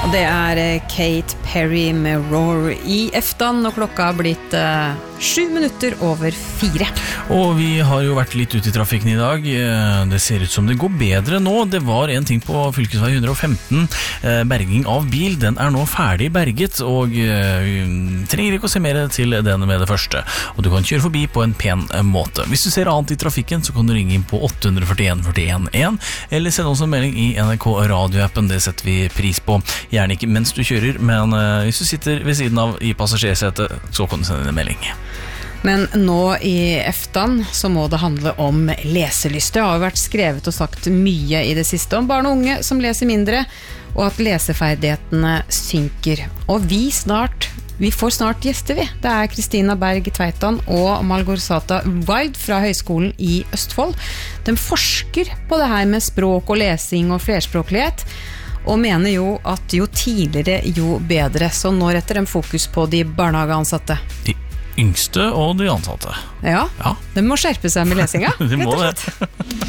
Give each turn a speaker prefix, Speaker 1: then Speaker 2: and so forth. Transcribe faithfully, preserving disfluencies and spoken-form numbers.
Speaker 1: Det er Kate Perry med Roar i eftan, og klokka har blitt uh, sju minutter over fire.
Speaker 2: Og vi har jo vært litt ute i trafikken i dag. Det ser ut som det går bedre nå. Det var en ting på fylkesvei one fifteen, eh, berging av bil. Den er nå ferdig berget, og eh, trenger ikke å se mer til den med det første. Og du kan kjøre forbi på en pen måte. Hvis du ser annet i trafikken, så kan du ringe inn på åtte four one, four one one one, eller sende oss en melding i N R K radioappen. Det setter vi pris på. Gjerne ikke mens du kjører, men eh, hvis du sitter ved siden av i passasjersetet, så kan du sende en melding.
Speaker 1: Men nå i eftan så må det handle om leselyst. Det har jo vært skrevet og sagt mye i det siste om barn og unge som leser mindre, og at leseferdighetene synker. Og vi snart, vi får snart gjester vi. Det er Kristina Berg Tveitan og Malgorzata Wild fra Høgskolen i Østfold. De forsker på det her med språk og lesing og flerspråklighet, og mener jo at jo tidligere jo bedre. Så nå retter de fokus på de barnehageansatte.
Speaker 2: De yngste og de ansatte.
Speaker 1: Ja,
Speaker 2: ja.
Speaker 1: de må skjerpe seg med lesinga.
Speaker 2: De må det.